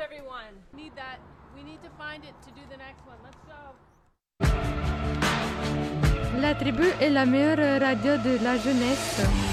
everyone. Need that. We need to find it to do the next one. Let's go. La tribu est la meilleure radio de la jeunesse.